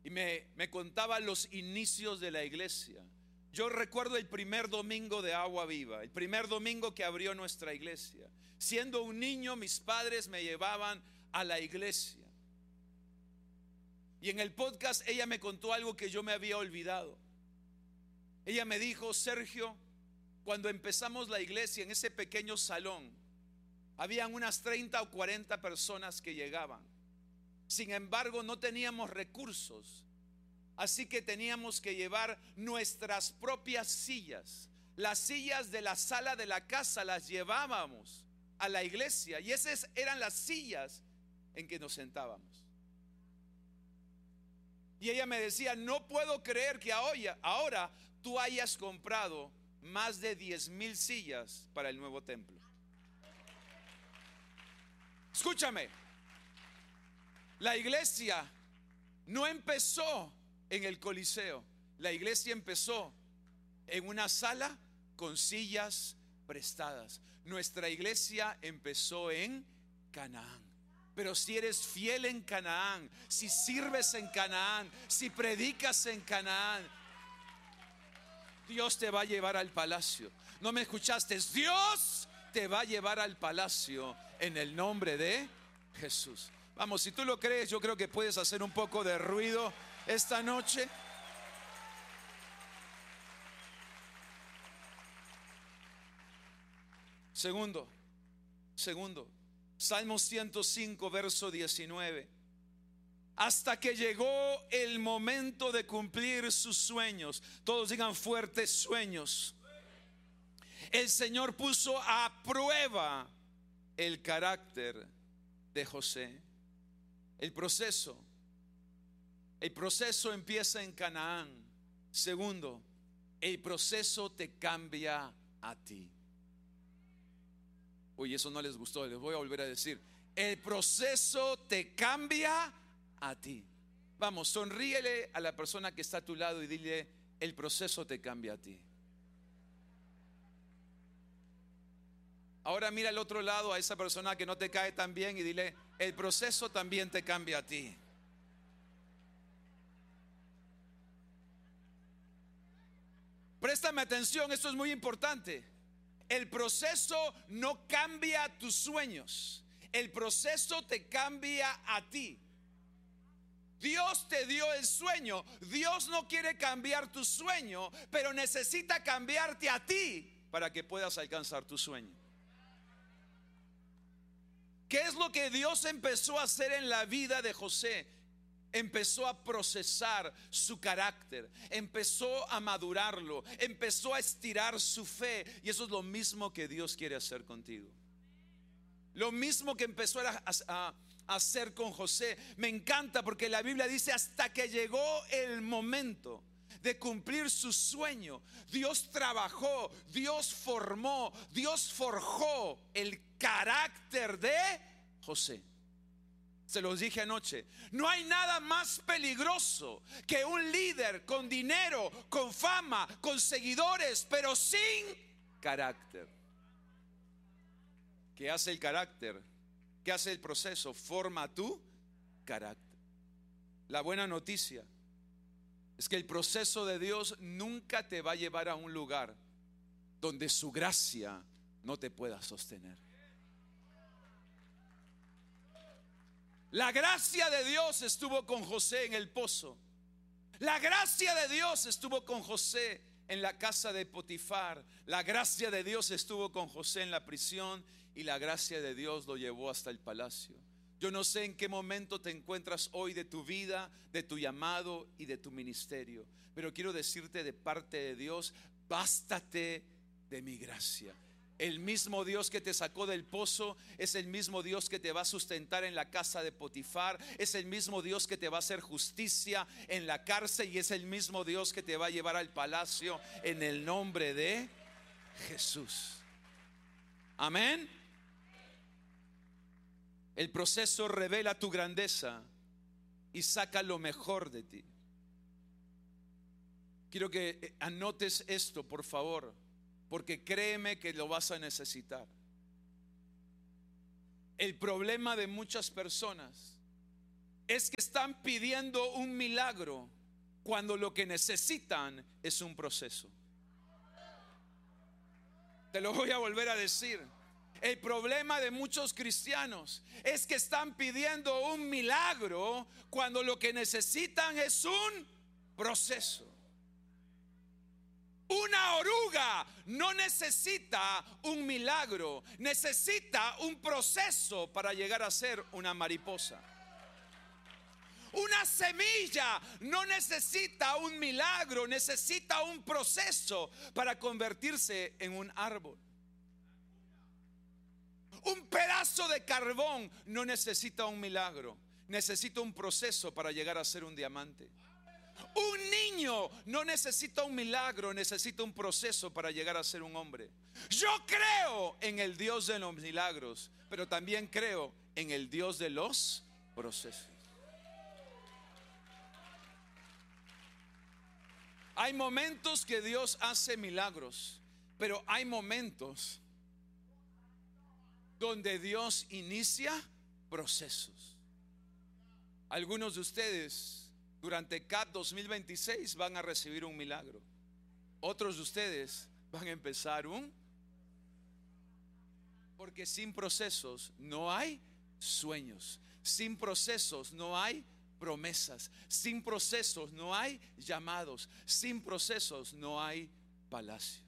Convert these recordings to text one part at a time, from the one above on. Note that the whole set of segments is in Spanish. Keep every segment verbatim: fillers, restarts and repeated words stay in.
y me, me contaba los inicios de la iglesia. Yo recuerdo el primer domingo de Agua Viva, el primer domingo que abrió nuestra iglesia. Siendo un niño, mis padres me llevaban a la iglesia. Y en el podcast ella me contó algo que yo me había olvidado. Ella me dijo: Sergio, cuando empezamos la iglesia en ese pequeño salón, habían unas treinta o cuarenta personas que llegaban. Sin embargo, no teníamos recursos, así que teníamos que llevar nuestras propias sillas. Las sillas de la sala de la casa las llevábamos a la iglesia, y esas eran las sillas en que nos sentábamos. Y ella me decía: no puedo creer que ahora, ahora tú hayas comprado más de diez mil sillas para el nuevo templo. Escúchame, la iglesia no empezó en el Coliseo. La iglesia empezó en una sala con sillas prestadas. Nuestra iglesia empezó en Canaán. Pero si eres fiel en Canaán, si sirves en Canaán, si predicas en Canaán, Dios te va a llevar al palacio. ¿No me escuchaste? Dios te va a llevar al palacio en el nombre de Jesús. Vamos, si tú lo crees, yo creo que puedes hacer un poco de ruido esta noche. Segundo, segundo, Salmo ciento cinco, verso diecinueve. Hasta que llegó el momento de cumplir sus sueños. Todos digan fuertes: sueños. El Señor puso a prueba el carácter de José. El proceso, el proceso empieza en Canaán. Segundo, el proceso te cambia a ti. Uy, eso no les gustó, les voy a volver a decir: el proceso te cambia a ti. Vamos, sonríele a la persona que está a tu lado y dile: el proceso te cambia a ti. Ahora mira al otro lado, a esa persona que no te cae tan bien, y dile: el proceso también te cambia a ti. Préstame atención, esto es muy importante. El proceso no cambia tus sueños, el proceso te cambia a ti. Dios te dio el sueño. Dios no quiere cambiar tu sueño, pero necesita cambiarte a ti para que puedas alcanzar tu sueño. ¿Qué es lo que Dios empezó a hacer en la vida de José? Empezó a procesar su carácter, empezó a madurarlo, empezó a estirar su fe. Y eso es lo mismo que Dios quiere hacer contigo. Lo mismo que empezó a, a, a hacer con José. Me encanta porque la Biblia dice: hasta que llegó el momento de cumplir su sueño. Dios trabajó, Dios formó, Dios forjó el carácter de José. Se los dije anoche, no hay nada más peligroso que un líder con dinero, con fama, con seguidores, pero sin carácter. ¿Qué hace el carácter? ¿Qué hace el proceso? Forma tu carácter. La buena noticia es que el proceso de Dios nunca te va a llevar a un lugar donde su gracia no te pueda sostener. La gracia de Dios estuvo con José en el pozo. La gracia de Dios estuvo con José en la casa de Potifar. La gracia de Dios estuvo con José en la prisión. Y la gracia de Dios lo llevó hasta el palacio. Yo no sé en qué momento te encuentras hoy de tu vida, de tu llamado y de tu ministerio, pero quiero decirte de parte de Dios: bástate de mi gracia. El mismo Dios que te sacó del pozo es el mismo Dios que te va a sustentar en la casa de Potifar. Es el mismo Dios que te va a hacer justicia en la cárcel. Y es el mismo Dios que te va a llevar al palacio en el nombre de Jesús. Amén. El proceso revela tu grandeza y saca lo mejor de ti. Quiero que anotes esto, por favor, porque créeme que lo vas a necesitar. El problema de muchas personas es que están pidiendo un milagro cuando lo que necesitan es un proceso. Te lo voy a volver a decir. El problema de muchos cristianos es que están pidiendo un milagro cuando lo que necesitan es un proceso. Una oruga no necesita un milagro, necesita un proceso para llegar a ser una mariposa. Una semilla no necesita un milagro, necesita un proceso para convertirse en un árbol. Un pedazo de carbón no necesita un milagro, necesita un proceso para llegar a ser un diamante. Un niño no necesita un milagro, necesita un proceso para llegar a ser un hombre. Yo creo en el Dios de los milagros, pero también creo en el Dios de los procesos. Hay momentos que Dios hace milagros, pero hay momentos donde Dios inicia procesos. Algunos de ustedes durante C A P dos mil veintiséis van a recibir un milagro. Otros de ustedes van a empezar un... Porque sin procesos no hay sueños. Sin procesos no hay promesas. Sin procesos no hay llamados. Sin procesos no hay palacio.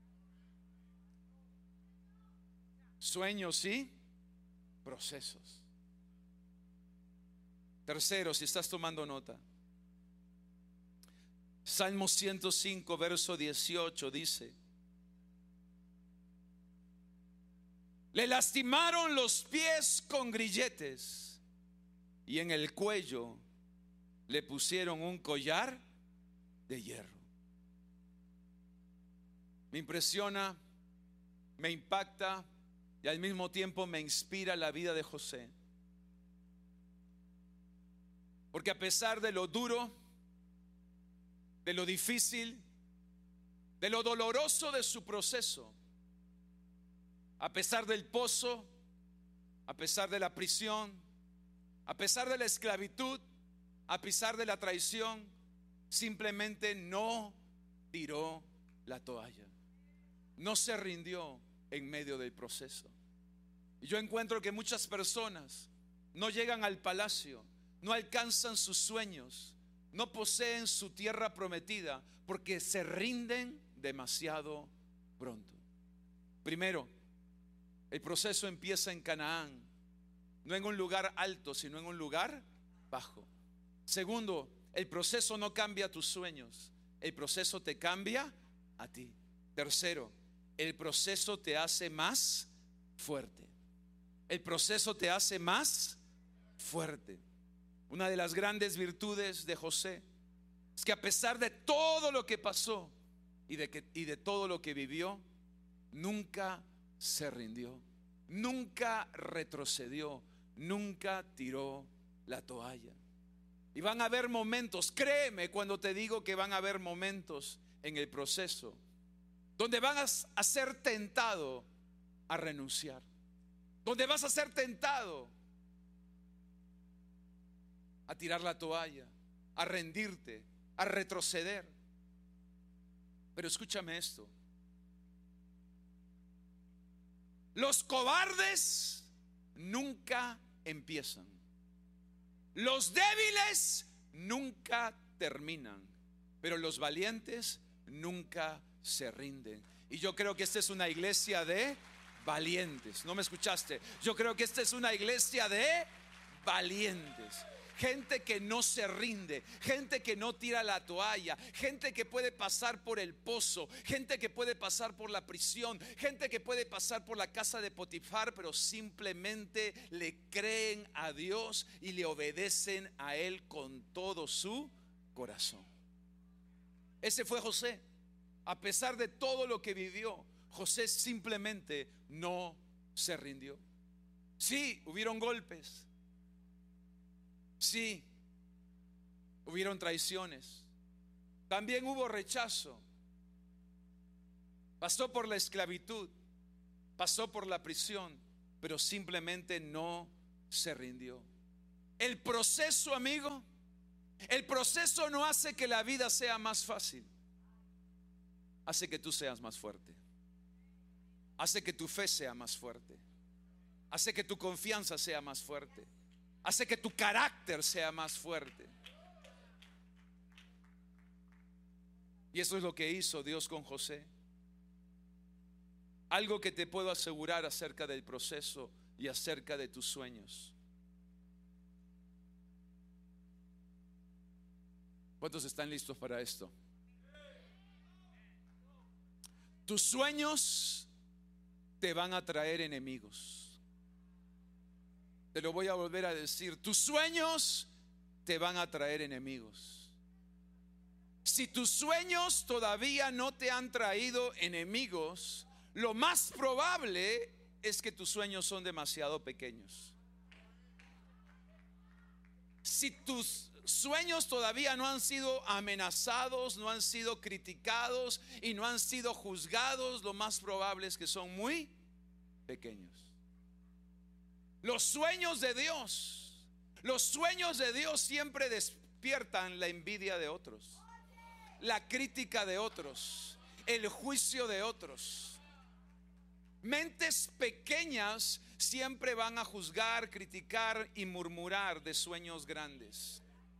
Sueños sí, procesos. Tercero, si estás tomando nota, Salmo ciento cinco verso dieciocho dice: le lastimaron los pies con grilletes y en el cuello le pusieron un collar de hierro. Me impresiona, me impacta y al mismo tiempo me inspira la vida de José. Porque a pesar de lo duro, de lo difícil, de lo doloroso de su proceso, a pesar del pozo, a pesar de la prisión, a pesar de la esclavitud, a pesar de la traición, simplemente no tiró la toalla, no se rindió en medio del proceso. Y yo encuentro que muchas personas no llegan al palacio, no alcanzan sus sueños, no poseen su tierra prometida porque se rinden demasiado pronto. Primero, el proceso empieza en Canaán, no en un lugar alto, sino en un lugar bajo. Segundo, el proceso no cambia tus sueños, el proceso te cambia a ti. Tercero, el proceso te hace más fuerte. El proceso te hace más fuerte. Una de las grandes virtudes de José es que a pesar de todo lo que pasó y de, que, y de todo lo que vivió, nunca se rindió, nunca retrocedió, nunca tiró la toalla. Y van a haber momentos, créeme cuando te digo que van a haber momentos en el proceso donde vas a ser tentado a renunciar, donde vas a ser tentado a tirar la toalla, a rendirte, a retroceder. Pero escúchame esto: los cobardes nunca empiezan, los débiles nunca terminan, pero los valientes nunca se rinden. Y yo creo que esta es una iglesia de valientes. ¿No me escuchaste? Yo creo que esta es una iglesia de valientes. Gente que no se rinde, gente que no tira la toalla, gente que puede pasar por el pozo, gente que puede pasar por la prisión, gente que puede pasar por la casa de Potifar, pero simplemente le creen a Dios y le obedecen a Él con todo su corazón. Ese fue José. A pesar de todo lo que vivió, José simplemente no se rindió. Sí, hubieron golpes. Sí, hubieron traiciones. También hubo rechazo. Pasó por la esclavitud, pasó por la prisión, pero simplemente no se rindió. El proceso, amigo, el proceso no hace que la vida sea más fácil. Hace que tú seas más fuerte. Hace que tu fe sea más fuerte. Hace que tu confianza sea más fuerte. Hace que tu carácter sea más fuerte. Y eso es lo que hizo Dios con José. Algo que te puedo asegurar acerca del proceso y acerca de tus sueños. ¿Cuántos están listos para esto? Tus sueños te van a traer enemigos. Te lo voy a volver a decir. Tus sueños te van a traer enemigos. Si tus sueños todavía no te han traído enemigos, lo más probable es que tus sueños son demasiado pequeños. Si tus sueños todavía no han sido amenazados, no han sido criticados y no han sido juzgados, lo más probable es que son muy pequeños. Los sueños de Dios, los sueños de Dios siempre despiertan la envidia de otros, la crítica de otros, el juicio de otros. Mentes pequeñas siempre van a juzgar, criticar y murmurar de sueños grandes.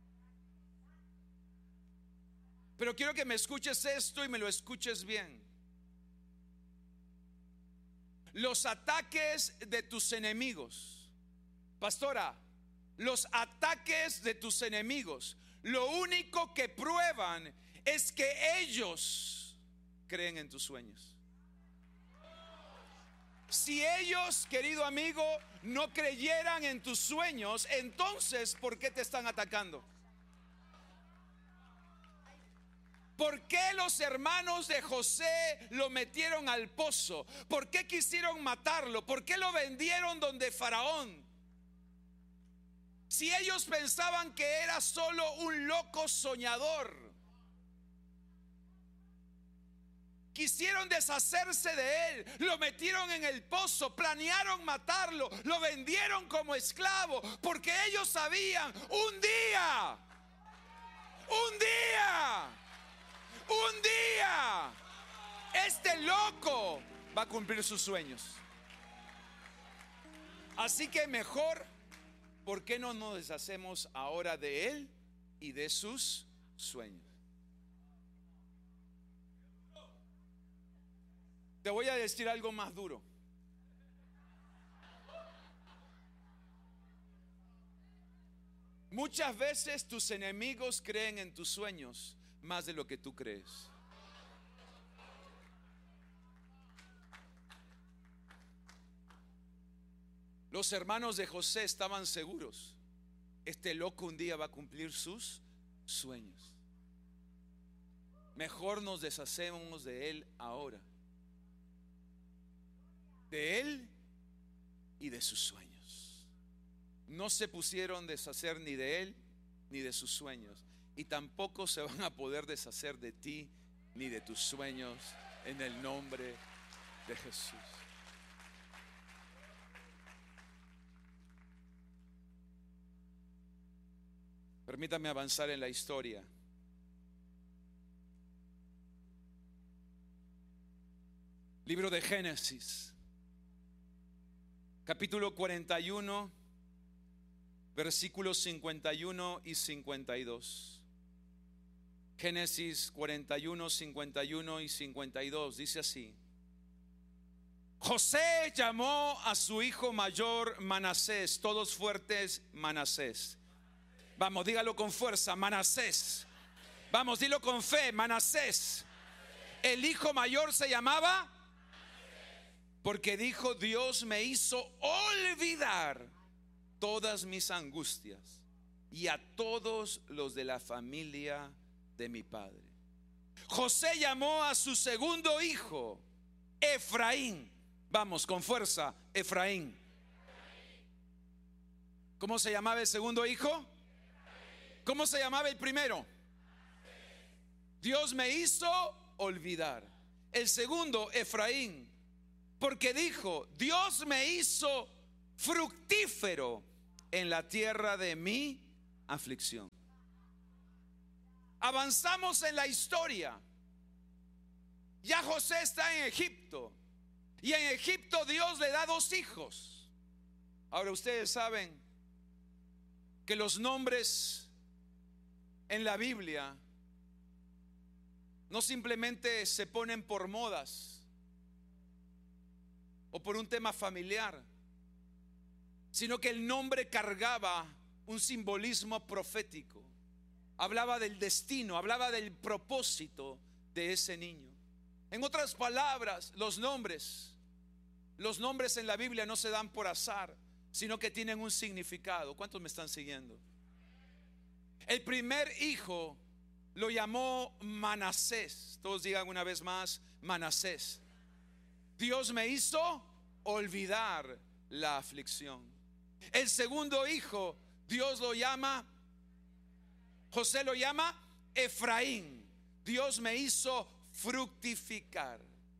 Pero quiero que me escuches esto y me lo escuches bien. Los ataques de tus enemigos, pastora, los ataques de tus enemigos, lo único que prueban es que ellos creen en tus sueños. Si ellos, querido amigo, no creyeran en tus sueños, entonces, ¿por qué te están atacando? ¿Por qué los hermanos de José lo metieron al pozo? ¿Por qué quisieron matarlo? ¿Por qué lo vendieron donde Faraón? Si ellos pensaban que era solo un loco soñador. Quisieron deshacerse de él, lo metieron en el pozo, planearon matarlo, lo vendieron como esclavo, porque ellos sabían, un día, un día, un día, este loco va a cumplir sus sueños. Así que mejor, ¿por qué no nos deshacemos ahora de él y de sus sueños? Te voy a decir algo más duro. Muchas veces tus enemigos creen en tus sueños más de lo que tú crees. Los hermanos de José estaban seguros. Este loco un día va a cumplir sus sueños. Mejor nos deshacemos de él ahora. De él y de sus sueños. No se pusieron a deshacer ni de él ni de sus sueños, y tampoco se van a poder deshacer de ti ni de tus sueños, en el nombre de Jesús. Permítame avanzar en la historia. Libro de Génesis, capítulo cuarenta y uno, versículos cincuenta y uno y cincuenta y dos. Génesis cuarenta y uno, cincuenta y uno y cincuenta y dos dice así: José llamó a su hijo mayor Manasés. Todos fuertes, Manasés. Vamos, dígalo con fuerza, Manasés. Vamos, dilo con fe, Manasés. El hijo mayor se llamaba, porque dijo: Dios me hizo olvidar todas mis angustias y a todos los de la familia de mi padre. José llamó a su segundo hijo Efraín. Vamos, con fuerza, Efraín. ¿Cómo se llamaba el segundo hijo? ¿Cómo se llamaba el primero? Dios me hizo olvidar. El segundo, Efraín, porque dijo: Dios me hizo fructífero en la tierra de mi aflicción. Avanzamos en la historia. Ya José está en Egipto, y en Egipto Dios le da dos hijos. Ahora ustedes saben que los nombres en la Biblia no simplemente se ponen por modas o por un tema familiar, sino que el nombre cargaba un simbolismo profético. Hablaba del destino, hablaba del propósito de ese niño. En otras palabras, los nombres, los nombres en la Biblia no se dan por azar, sino que tienen un significado. ¿Cuántos me están siguiendo? El primer hijo lo llamó Manasés. Todos digan una vez más, Manasés. Dios me hizo olvidar la aflicción. El segundo hijo, Dios lo llama, José lo llama Efraín. Dios me hizo fructificar.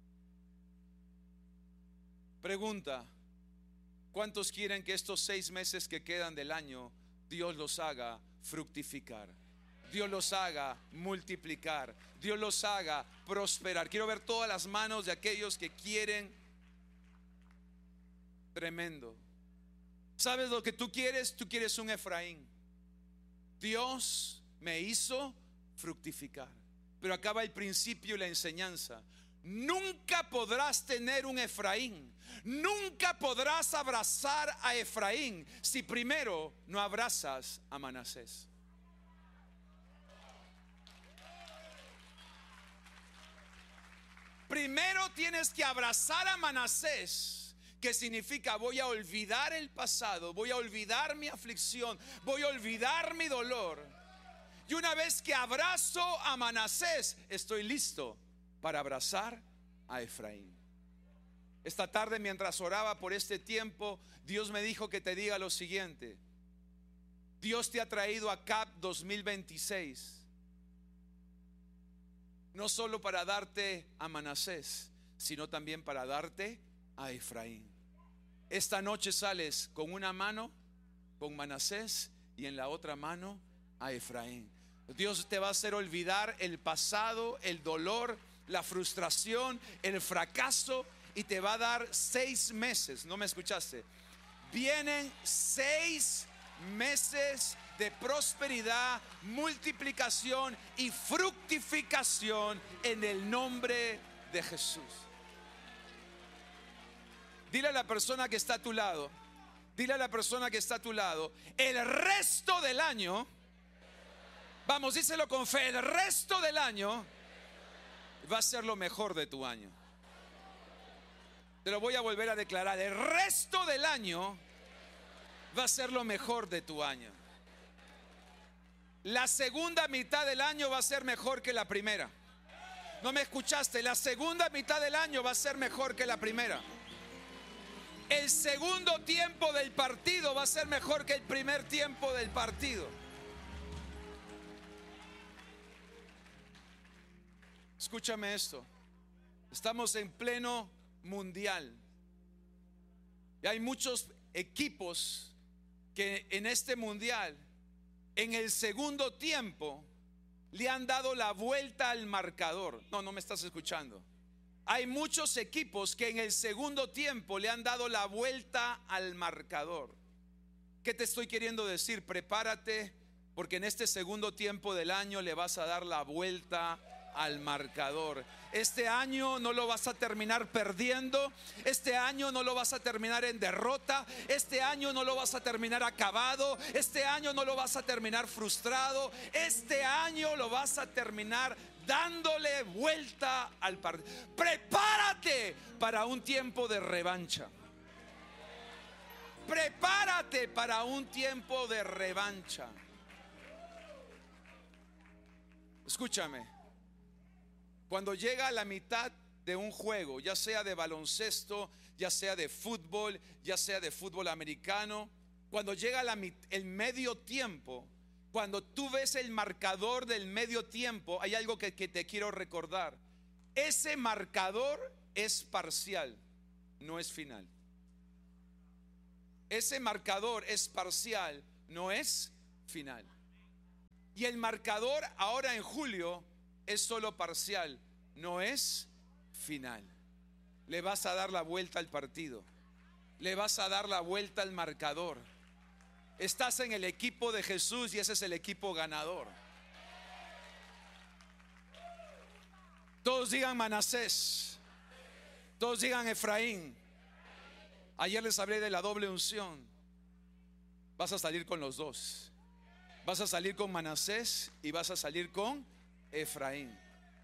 Pregunta: ¿cuántos quieren que estos seis meses que quedan del año Dios los haga fructificar? Dios los haga multiplicar, Dios los haga prosperar. Quiero ver todas las manos de aquellos que quieren. Tremendo. ¿Sabes lo que tú quieres? Tú quieres un Efraín. Dios me hizo fructificar. Pero acaba el principio y la enseñanza. Nunca podrás tener un Efraín, nunca podrás abrazar a Efraín si primero no abrazas a Manasés. Primero tienes que abrazar a Manasés, que significa voy a olvidar el pasado, voy a olvidar mi aflicción, voy a olvidar mi dolor. Y una vez que abrazo a Manasés, estoy listo para abrazar a Efraín. Esta tarde, mientras oraba por este tiempo, Dios me dijo que te diga lo siguiente: Dios te ha traído a C A P dos mil veintiséis no solo para darte a Manasés, sino también para darte a Efraín. Esta noche sales con una mano con Manasés y en la otra mano a Efraín. Dios te va a hacer olvidar el pasado, el dolor, la frustración, el fracaso, y te va a dar seis meses. ¿No me escuchaste? Vienen seis meses de prosperidad, multiplicación y fructificación en el nombre de Jesús. Dile a la persona que está a tu lado, dile a la persona que está a tu lado, el resto del año, vamos, díselo con fe, el resto del año va a ser lo mejor de tu año. Te lo voy a volver a declarar: el resto del año va a ser lo mejor de tu año. La segunda mitad del año va a ser mejor que la primera. ¿No me escuchaste? La segunda mitad del año va a ser mejor que la primera. El segundo tiempo del partido va a ser mejor que el primer tiempo del partido. Escúchame esto. Estamos en pleno mundial y hay muchos equipos que en este mundial, en el segundo tiempo, le han dado la vuelta al marcador. No, no me estás escuchando. Hay muchos equipos que en el segundo tiempo le han dado la vuelta al marcador. ¿Qué te estoy queriendo decir? Prepárate, porque en este segundo tiempo del año le vas a dar la vuelta al marcador. Este año no lo vas a terminar perdiendo. Este año no lo vas a terminar en derrota. Este año no lo vas a terminar acabado. Este año no lo vas a terminar frustrado. Este año lo vas a terminar dándole vuelta al partido. Prepárate para un tiempo de revancha. Prepárate para un tiempo de revancha. Escúchame. Cuando llega a la mitad de un juego, ya sea de baloncesto, ya sea de fútbol, ya sea de fútbol americano, cuando llega la, el medio tiempo, cuando tú ves el marcador del medio tiempo, hay algo que, que te quiero recordar. Ese marcador es parcial, no es final. ese marcador es parcial, no es final. Y el marcador ahora en julio es solo parcial, no es final. Le vas a dar la vuelta al partido, le vas a dar la vuelta al marcador. Estás en el equipo de Jesús y ese es el equipo ganador. Todos digan Manasés, todos digan Efraín. Ayer les hablé de la doble unción. Vas a salir con los dos. Vas a salir con Manasés y vas a salir con Efraín.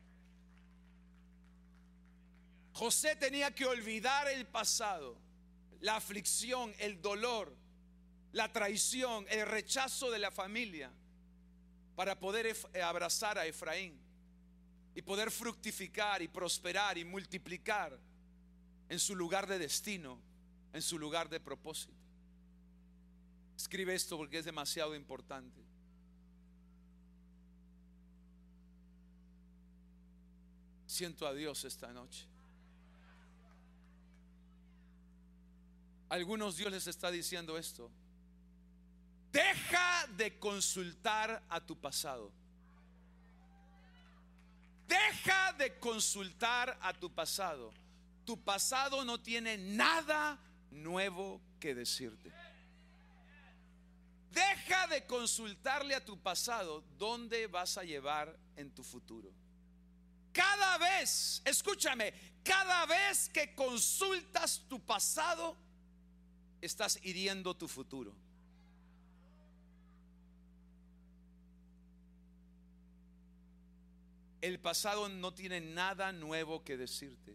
José tenía que olvidar el pasado, la aflicción, el dolor, la traición, el rechazo de la familia, para poder abrazar a Efraín y poder fructificar y prosperar y multiplicar en su lugar de destino, en su lugar de propósito. Escribe esto porque es demasiado importante. Siento a Dios esta noche. A algunos Dios les está diciendo esto: deja de consultar a tu pasado. Deja de consultar a tu pasado. Tu pasado no tiene nada nuevo que decirte. Deja de consultarle a tu pasado dónde vas a llevar en tu futuro. Cada vez, escúchame, cada vez que consultas tu pasado, estás hiriendo tu futuro. El pasado no tiene nada nuevo que decirte.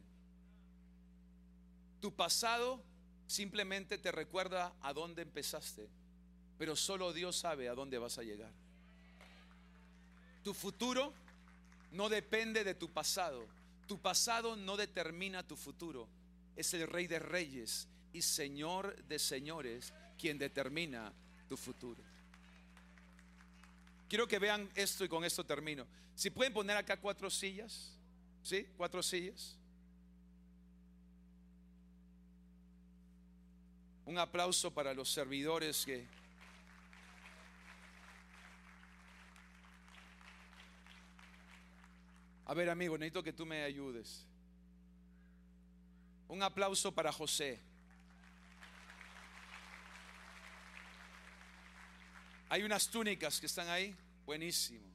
Tu pasado simplemente te recuerda a dónde empezaste, pero solo Dios sabe a dónde vas a llegar. Tu futuro no depende de tu pasado. Tu pasado no determina tu futuro. Es el Rey de Reyes y Señor de señores quien determina tu futuro. Quiero que vean esto y con esto termino. Si pueden poner acá cuatro sillas, ¿sí? Cuatro sillas. Un aplauso para los servidores que A ver, amigo, necesito que tú me ayudes. Un aplauso para José. Hay unas túnicas que están ahí. Buenísimo.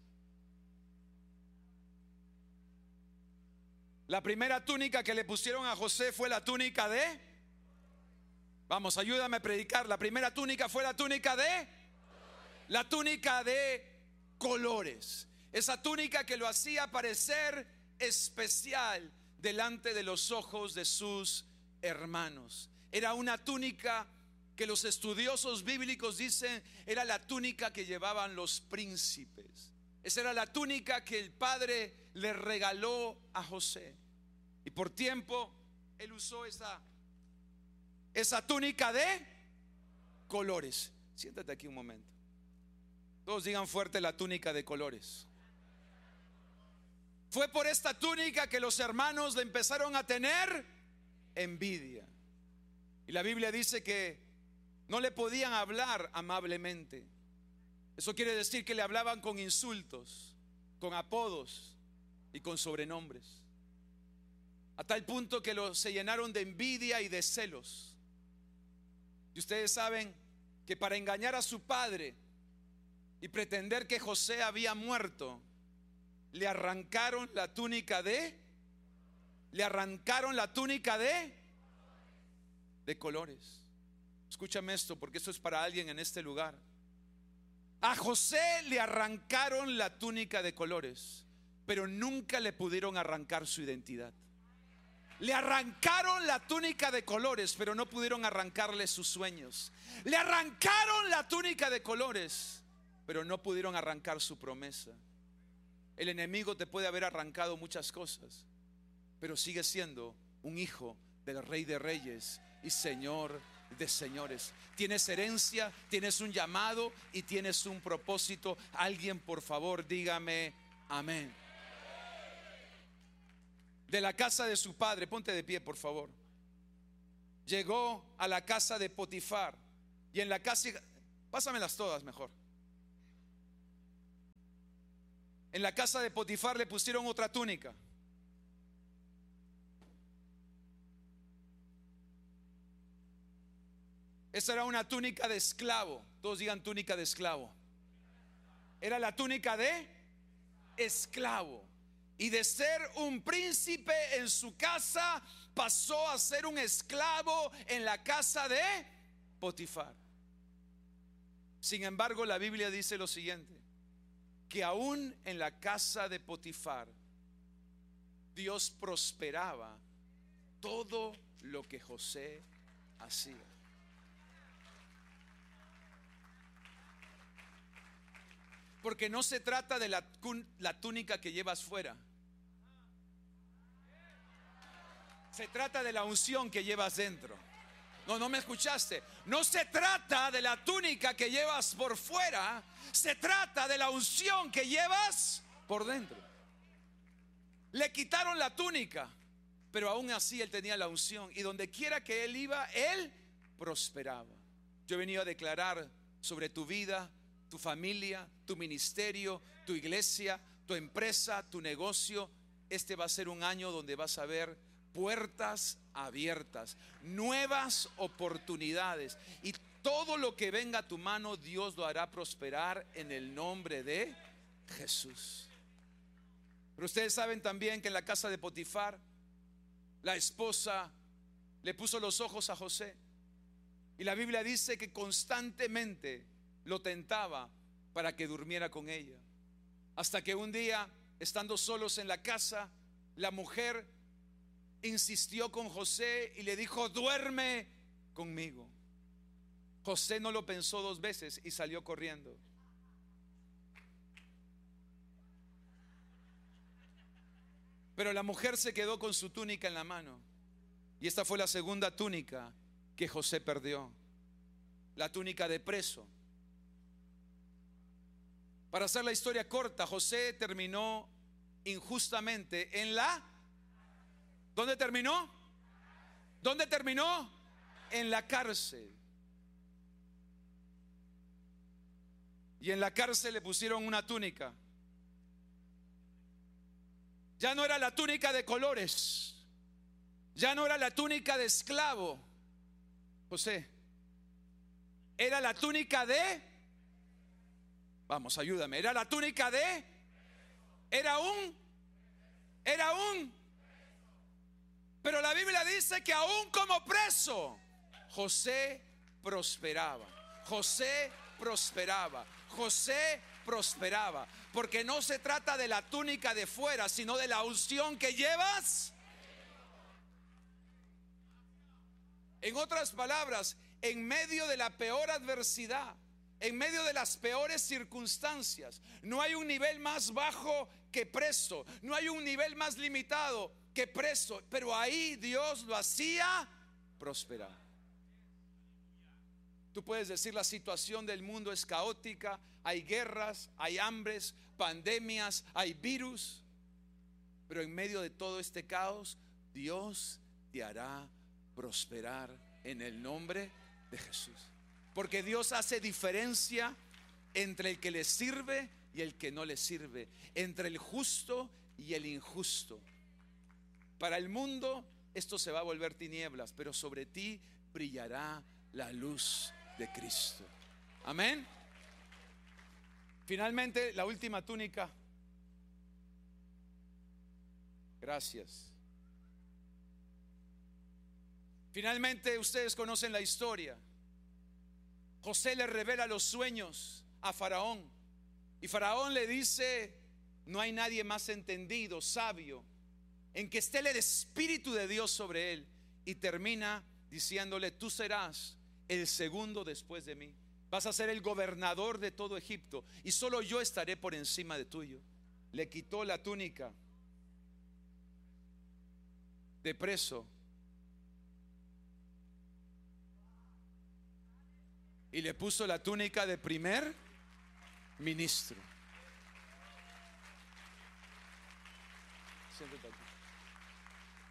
La primera túnica que le pusieron a José fue la túnica de... Vamos, ayúdame a predicar. La primera túnica fue la túnica de... La túnica de colores. Esa túnica que lo hacía parecer especial delante de los ojos de sus hermanos. Era una túnica que los estudiosos bíblicos dicen era la túnica que llevaban los príncipes. Esa era la túnica que el padre le regaló a José. Y por tiempo él usó esa, esa túnica de colores. Siéntate aquí un momento. Todos digan fuerte: la túnica de colores. Fue por esta túnica que los hermanos le empezaron a tener envidia. Y la Biblia dice que no le podían hablar amablemente. Eso quiere decir que le hablaban con insultos, con apodos y con sobrenombres. A tal punto que lo, se llenaron de envidia y de celos. Y ustedes saben que para engañar a su padre y pretender que José había muerto, le arrancaron la túnica de Le arrancaron la túnica de De colores. Escúchame esto, porque esto es para alguien en este lugar. A José le arrancaron la túnica de colores, pero nunca le pudieron arrancar su identidad. Le arrancaron la túnica de colores, pero no pudieron arrancarle sus sueños. Le arrancaron la túnica de colores, pero no pudieron arrancar su promesa. El enemigo te puede haber arrancado muchas cosas, pero sigue siendo un hijo del Rey de Reyes y Señor de señores. Tienes herencia, tienes un llamado y tienes un propósito. Alguien, por favor, dígame amén. De la casa de su padre, ponte de pie, por favor. Llegó a la casa de Potifar, Y en la casa, pásamelas todas mejor. En la casa de Potifar le pusieron otra túnica. Esa era una túnica de esclavo. Todos digan túnica de esclavo. Era la túnica de esclavo. Y de ser un príncipe en su casa, pasó a ser un esclavo en la casa de Potifar. Sin embargo, la Biblia dice lo siguiente: que aún en la casa de Potifar, Dios prosperaba todo lo que José hacía. Porque no se trata de la, la túnica que llevas fuera. Se trata de la unción que llevas dentro. No, no me escuchaste. No se trata de la túnica que llevas por fuera. Se trata de la unción que llevas por dentro. Le quitaron la túnica, pero aún así él tenía la unción. Y donde quiera que él iba, él prosperaba. Yo he venido a declarar sobre tu vida, tu familia, tu ministerio, tu iglesia, tu empresa, tu negocio. Este va a ser un año donde vas a ver puertas abiertas, nuevas oportunidades, y todo lo que venga a tu mano, Dios lo hará prosperar en el nombre de Jesús. Pero ustedes saben también que en la casa de Potifar, la esposa le puso los ojos a José, y la Biblia dice que constantemente lo tentaba para que durmiera con ella, hasta que un día, estando solos en la casa, la mujer insistió con José y le dijo: duerme conmigo. José no lo pensó dos veces y salió corriendo. Pero la mujer se quedó con su túnica en la mano, y esta fue la segunda túnica que José perdió, la túnica de preso. Para hacer la historia corta, José terminó injustamente en la... ¿Dónde terminó? ¿Dónde terminó? En la cárcel. Y en la cárcel le pusieron una túnica. Ya no era la túnica de colores, ya no era la túnica de esclavo, José. Era la túnica de... Vamos, ayúdame. Era la túnica de... Era un... Era un... Pero la Biblia dice que aún como preso, José prosperaba. José prosperaba. José prosperaba. Porque no se trata de la túnica de fuera, sino de la unción que llevas. En otras palabras, en medio de la peor adversidad, en medio de las peores circunstancias, no hay un nivel más bajo que preso, no hay un nivel más limitado que preso, pero ahí Dios lo hacía prosperar. Tú puedes decir: la situación del mundo es caótica, hay guerras, hay hambres, pandemias, hay virus, pero en medio de todo este caos, Dios te hará prosperar en el nombre de Jesús. Porque Dios hace diferencia entre el que le sirve y el que no le sirve, entre el justo y el injusto. Para el mundo esto se va a volver tinieblas, pero sobre ti brillará la luz de Cristo. Amén. Finalmente, la última túnica. Gracias. Finalmente, ustedes conocen la historia. José le revela los sueños a Faraón, y Faraón le dice: no hay nadie más entendido, sabio, en que esté el Espíritu de Dios sobre él. Y termina diciéndole: tú serás el segundo después de mí, vas a ser el gobernador de todo Egipto, y solo yo estaré por encima de tuyo. Le quitó la túnica de preso y le puso la túnica de primer ministro. Siéntate aquí.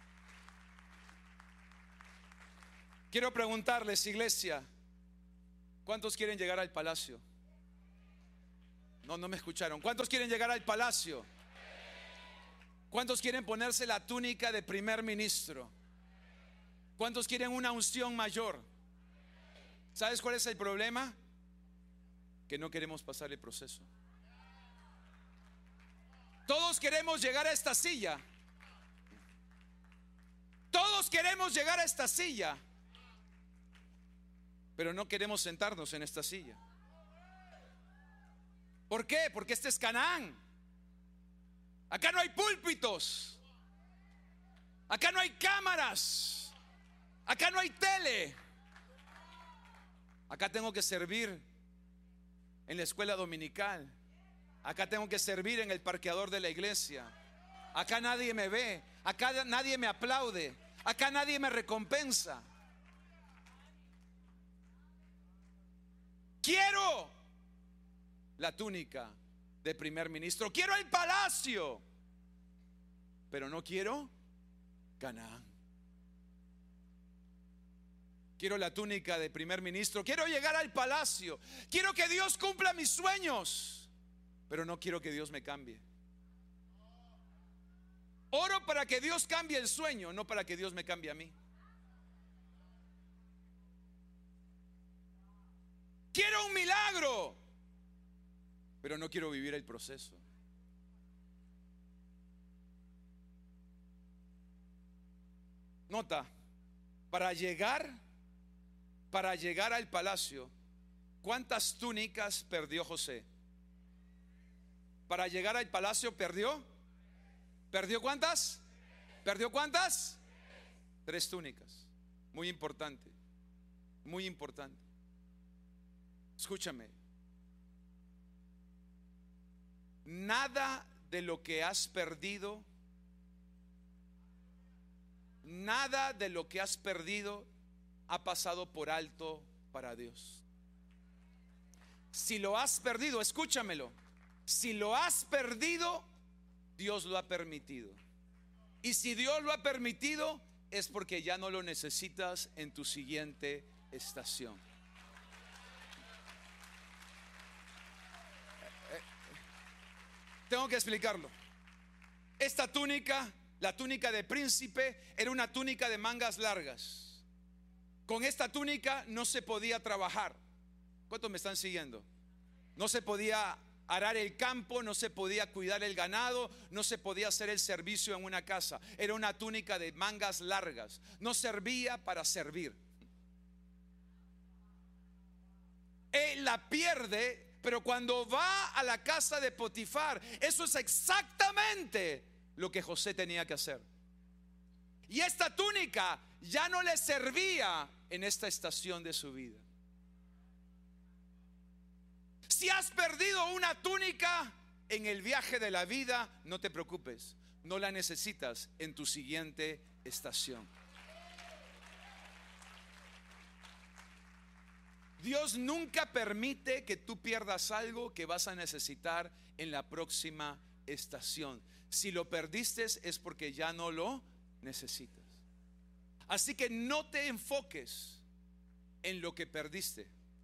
Quiero preguntarles, iglesia, ¿Cuántos quieren llegar al palacio? No, no me escucharon. ¿Cuántos quieren llegar al palacio? ¿Cuántos quieren ponerse la túnica de primer ministro? ¿Cuántos quieren una unción mayor? ¿Sabes cuál es el problema? Que no queremos pasar el proceso. Todos queremos llegar a esta silla. Todos queremos llegar a esta silla, pero no queremos sentarnos en esta silla. ¿Por qué? Porque este es Canaán. Acá no hay púlpitos. Acá no hay cámaras. Acá no hay tele. Acá tengo que servir en la escuela dominical. Acá tengo que servir en el parqueador de la iglesia. Acá nadie me ve. Acá nadie me aplaude. Acá nadie me recompensa. Quiero la túnica de primer ministro. Quiero el palacio, pero no quiero Canaán. Quiero la túnica de primer ministro. Quiero llegar al palacio. Quiero que Dios cumpla mis sueños, pero no quiero que Dios me cambie. Oro para que Dios cambie el sueño, no para que Dios me cambie a mí. Quiero un milagro, pero no quiero vivir el proceso. Nota, para llegar, para llegar al palacio, ¿cuántas túnicas perdió José? Para llegar al palacio perdió. ¿Perdió cuántas? ¿Perdió cuántas? Tres túnicas. Muy importante. Muy importante. Escúchame. Nada de lo que has perdido, nada de lo que has perdido ha pasado por alto para Dios. Si lo has perdido, escúchamelo. Si lo has perdido, Dios lo ha permitido. Y si Dios lo ha permitido, es porque ya no lo necesitas en tu siguiente estación. Tengo que explicarlo. Esta túnica, la túnica de príncipe, era una túnica de mangas largas. Con esta túnica no se podía trabajar. ¿Cuántos me están siguiendo? No se podía arar el campo, no se podía cuidar el ganado, no se podía hacer el servicio en una casa. Era una túnica de mangas largas. No servía para servir. Él la pierde, pero cuando va a la casa de Potifar, eso es exactamente lo que José tenía que hacer. Y esta túnica ya no le servía en esta estación de su vida. Si has perdido una túnica en el viaje de la vida, no te preocupes, no la necesitas en tu siguiente estación. Dios nunca permite que tú pierdas algo que vas a necesitar en la próxima estación. Si lo perdiste es porque ya no lo necesitas. Así que no te enfoques en lo que perdiste.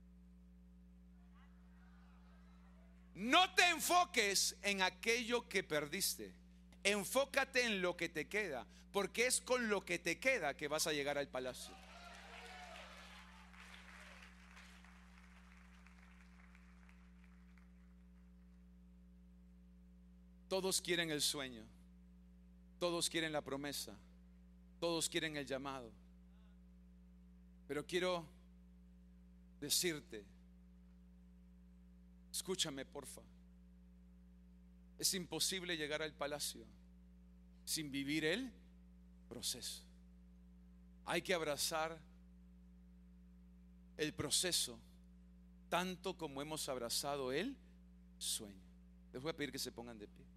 No te enfoques en aquello que perdiste. Enfócate en lo que te queda, porque es con lo que te queda que vas a llegar al palacio. Todos quieren el sueño, todos quieren la promesa, todos quieren el llamado. Pero quiero decirte, escúchame porfa, es imposible llegar al palacio sin vivir el proceso. Hay que abrazar el proceso tanto como hemos abrazado el sueño. Les voy a pedir que se pongan de pie.